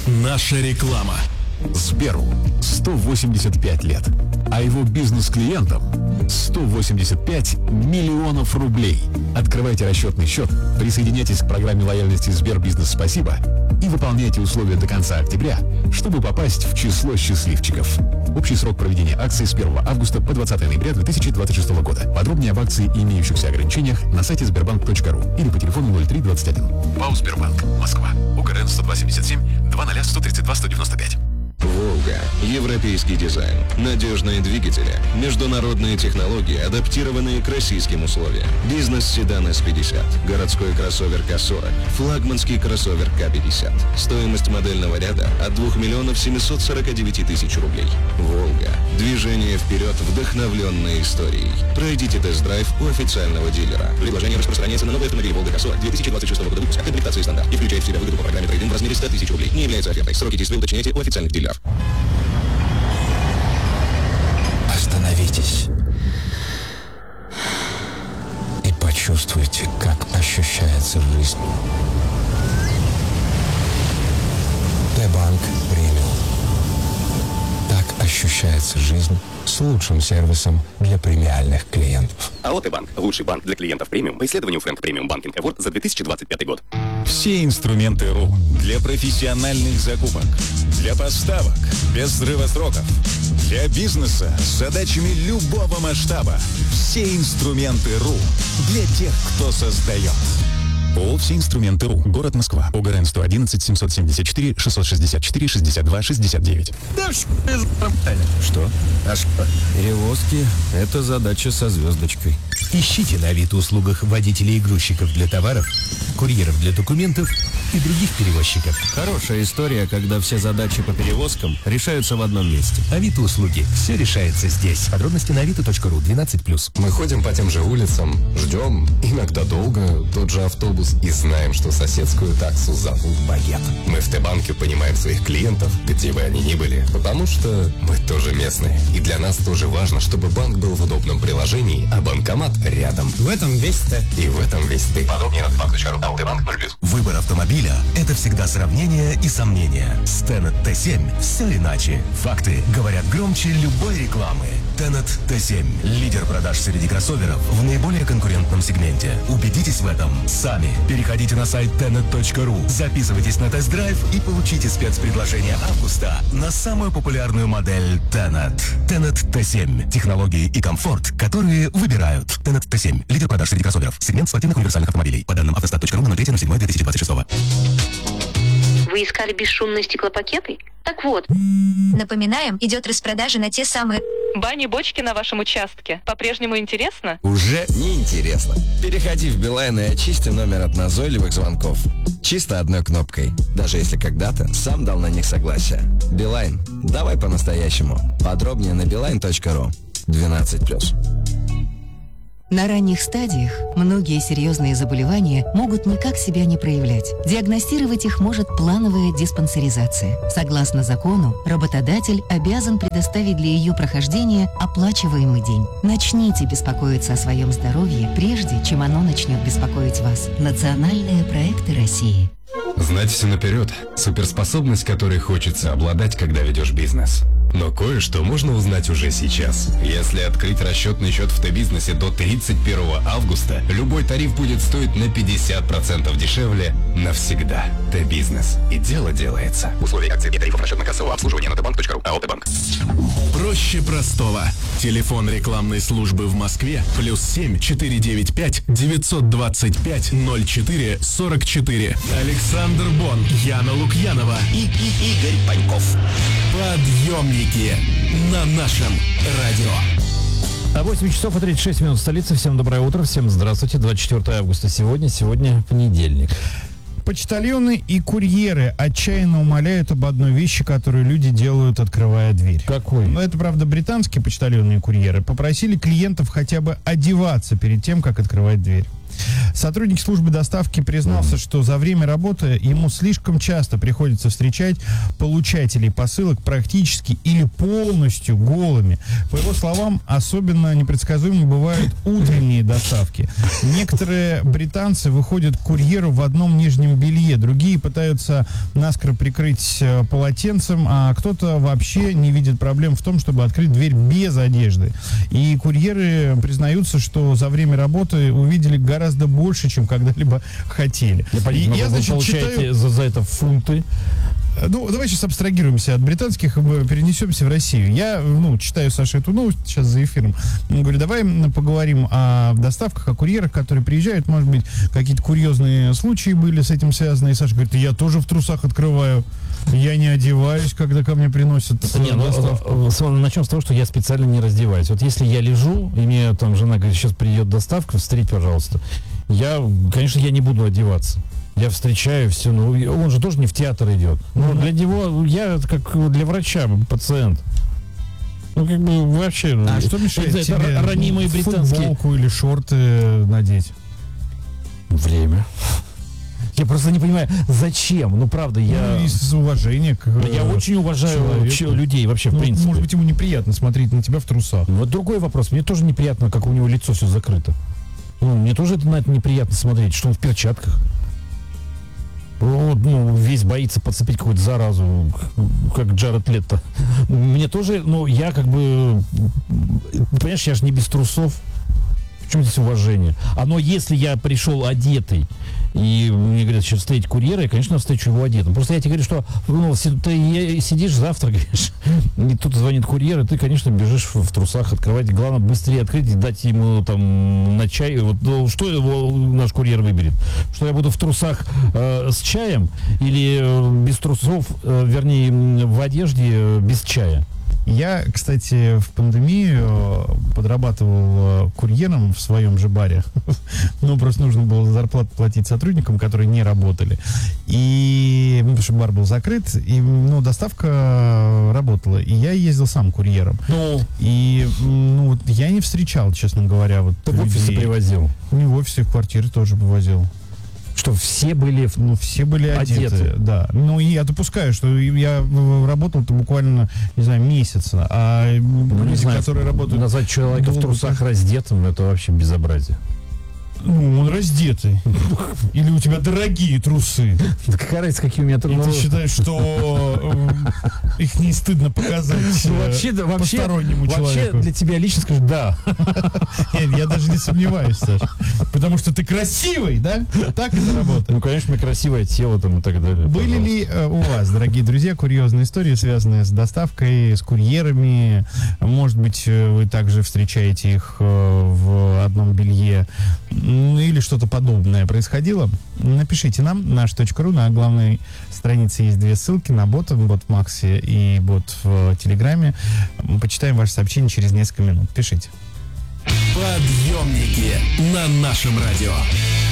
Наша реклама. Сберу 185 лет, а его бизнес-клиентам 185 миллионов рублей. Открывайте расчетный счет, присоединяйтесь к программе лояльности Сбербизнес «Спасибо» и выполняйте условия до конца октября, чтобы попасть в число счастливчиков. Общий срок проведения акции с 1 августа по 20 ноября 2026 года. Подробнее об акции и имеющихся ограничениях на сайте sberbank.ru или по телефону 0321. ПАО «Сбербанк», Москва. УКРН 10277 20 132 195. «Волга». Европейский дизайн, надежные двигатели, международные технологии, адаптированные к российским условиям. Бизнес-седан С-50, городской кроссовер К-40, флагманский кроссовер К-50. Стоимость модельного ряда от 2 миллионов 749 тысяч рублей. «Волга». Движение вперед, вдохновленное историей. Пройдите тест-драйв у официального дилера. Предложение распространяется на новые автомобили «Волга К-40» 2026 года выпуска. Комплектации стандарт и включает в себя выгоду по программе трейд-ин в размере 100 тысяч рублей. Не является офертой. Сроки действия уточняйте у официальных дилеров. Остановитесь и почувствуйте, как ощущается жизнь. Т-банк премиум. Так ощущается жизнь с лучшим сервисом для премиальных клиентов. АО «Т-банк» – лучший банк для клиентов премиум по исследованию Frank Premium Banking Award за 2025 год. Все инструменты РУ для профессиональных закупок, для поставок без срыва сроков, для бизнеса с задачами любого масштаба. Все инструменты РУ для тех, кто создает. ООО «Все инструменты РУ». Город Москва. ОГРН 111 774 664 62 69. Да что? Перевозки – это задача со звездочкой. Ищите на Авито-услугах водителей и грузчиков для товаров, курьеров для документов и других перевозчиков. Хорошая история, когда все задачи по перевозкам решаются в одном месте. Авито-услуги. Все решается здесь. Подробности на avito.ru 12+. Мы ходим по тем же улицам, ждем, иногда долго, тот же автобус, и знаем, что соседскую таксу зовут багет. Мы в Т-банке понимаем своих клиентов, где бы они ни были, потому что мы тоже местные. И для нас тоже важно, чтобы банк был в удобном приложении, а банкомат рядом. В этом весь Т. И в этом весь ты. Подробнее на tbank.ru. АО «Т-банк» 0+. Выбор автомобиля – это всегда сравнение и сомнения. С Tenet Т7 все иначе. Факты говорят громче любой рекламы. Tenet Т7 – лидер продаж среди кроссоверов в наиболее конкурентном сегменте. Убедитесь в этом сами. Переходите на сайт tenet.ru, записывайтесь на тест-драйв и получите спецпредложение августа на самую популярную модель Tenet. Tenet Т7 – технологии и комфорт, которые выбирают. Tenet Т7 – лидер продаж среди кроссоверов. Сегмент спортивных универсальных автомобилей. По данным автостат.ру на 03.07.2026. Вы искали бесшумные стеклопакеты? Так вот. Напоминаем, идет распродажа на те самые... Бани-бочки на вашем участке. По-прежнему интересно? Уже неинтересно. Переходи в Билайн и очисти номер от назойливых звонков. Чисто одной кнопкой. Даже если когда-то сам дал на них согласие. Билайн. Давай по-настоящему. Подробнее на beeline.ru. 12+. На ранних стадиях многие серьезные заболевания могут никак себя не проявлять. Диагностировать их может плановая диспансеризация. Согласно закону, работодатель обязан предоставить для ее прохождения оплачиваемый день. Начните беспокоиться о своем здоровье, прежде чем оно начнет беспокоить вас. Национальные проекты России. Знать все наперед – суперспособность, которой хочется обладать, когда ведешь бизнес. Но кое-что можно узнать уже сейчас. Если открыть расчетный счет в Т-бизнесе до 31 августа, любой тариф будет стоить на 50% дешевле навсегда. Т-бизнес. И дело делается. Условия акции и тарифов расчетно-кассового обслуживания на tbank.ru. АО «Т-банк». Проще простого. Телефон рекламной службы в Москве +7 495 925 04 44. Александр Бон, Яна Лукьянова и Игорь Паньков. Подъемники на нашем радио. 8 часов и 36 минут в столице. Всем доброе утро, всем здравствуйте. 24 августа сегодня понедельник. Почтальоны и курьеры отчаянно умоляют об одной вещи, которую люди делают, открывая дверь. Какой? Ну, это, правда, британские почтальоны и курьеры попросили клиентов хотя бы одеваться перед тем, как открывать дверь. Сотрудник службы доставки признался, что за время работы ему слишком часто приходится встречать получателей посылок практически или полностью голыми. По его словам, особенно непредсказуемы бывают утренние доставки. Некоторые британцы выходят к курьеру в одном нижнем белье, другие пытаются наскоро прикрыть полотенцем, а кто-то вообще не видит проблем в том, чтобы открыть дверь без одежды. И курьеры признаются, что за время работы увидели гораздо больше, чем когда-либо хотели. Я, значит, получаете читаю... за это фунты. Ну, давай сейчас абстрагируемся от британских и перенесемся в Россию. Я, читаю, Саша, эту новость сейчас за эфиром. Говорю, давай поговорим о доставках, о курьерах, которые приезжают. Может быть, какие-то курьезные случаи были с этим связаны. И Саша говорит, я тоже в трусах открываю. Я не одеваюсь, когда ко мне приносят доставку. Начнем с того, что я специально не раздеваюсь. Вот если я лежу, и мне там жена говорит, сейчас придет доставка, встреть, пожалуйста. Конечно, я не буду одеваться. Я встречаю все, он же тоже не в театр идет. Но для него, я как для врача, пациент. Вообще... А что мешает тебе ранимые британские... футболку или шорты надеть? Время. Я просто не понимаю, зачем? Правда, я... из уважения к я очень уважаю людей вообще, в принципе. Может быть, ему неприятно смотреть на тебя в трусах. Вот другой вопрос. Мне тоже неприятно, как у него лицо все закрыто. Мне тоже на это неприятно смотреть, что он в перчатках. Весь боится подцепить какую-то заразу, как Джаред Лето. Мне тоже, я понимаешь, я же не без трусов. В чем здесь уважение? Если я пришел одетый, и мне говорят, сейчас встретить курьера, я, конечно, встречу его одетым. Просто я тебе говорю, что ты сидишь, завтракаешь, и тут звонит курьер, и ты, конечно, бежишь в трусах открывать. Главное, быстрее открыть и дать ему там на чай. Что его наш курьер выберет? Что я буду в трусах с чаем или без трусов, вернее, в одежде без чая? Я, кстати, в пандемию подрабатывал курьером в своем же баре. Просто нужно было зарплату платить сотрудникам, которые не работали. И потому что бар был закрыт, и доставка работала. И я ездил сам курьером. И я не встречал, честно говоря, Ты в офисе привозил? Не в офисе, в квартиры тоже вывозил. Что все были одеты. Да. Я допускаю, что я работал-то буквально, не знаю, месяц. А люди, которые работают... Назвать человека в трусах раздетым, это вообще безобразие. Он раздетый. Или у тебя дорогие трусы. Да какая разница, какие у меня трусы? Ты считаешь, что их не стыдно показать постороннему человеку? Вообще для тебя лично скажу, да. Я даже не сомневаюсь, Саша. Потому что ты красивый, да? Так это работает. Конечно, у меня красивое тело там и так далее. Были ли у вас, дорогие друзья, курьезные истории, связанные с доставкой, с курьерами? Может быть, вы также встречаете их в одном белье? Или что-то подобное происходило? Напишите нам на *.ру. На главной странице есть 2 ссылки на бота, бот в Максе и бот в Телеграме. Мы почитаем ваши сообщения через несколько минут. Пишите. Подъемники на нашем радио.